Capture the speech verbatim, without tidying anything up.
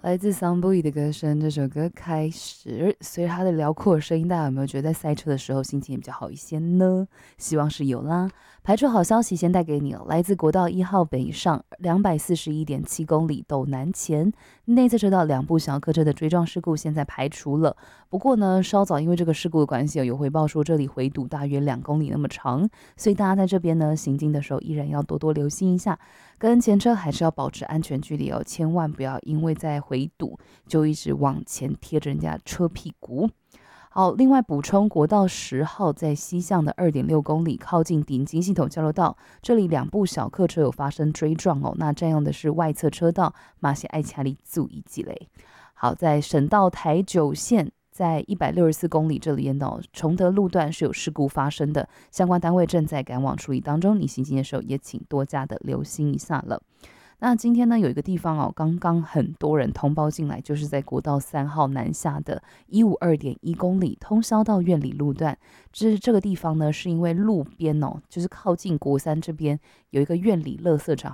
来自桑布伊的歌声，这首歌开始，随着它的辽阔的声音，大家有没有觉得在塞车的时候心情也比较好一些呢？希望是有啦。排除好消息先带给你了，来自国道一号北上两百四十一点七公里斗南前内侧车道两部小客车的追撞事故现在排除了。不过呢，稍早因为这个事故的关系，有回报说这里回堵大约两公里那么长，所以大家在这边呢行经的时候依然要多多留心一下，跟前车还是要保持安全距离哦，千万不要因为在回堵就一直往前贴着人家车屁股。好，另外补充，国道十号在西向的二点六公里，靠近顶金系统交流道，这里两部小客车有发生追撞哦，那占用的是外侧车道，马西爱卡里注意积累。好，在省道台九线。在一百六十四公里这里呢，崇德路段是有事故发生的，相关单位正在赶往处理当中，你行进的时候也请多加的留心一下了。那今天呢，有一个地方哦，刚刚很多人通报进来，就是在国道三号南下的一五二点一公里通霄到苑里路段。这这个地方呢，是因为路边哦，就是靠近国三这边有一个苑里垃圾场。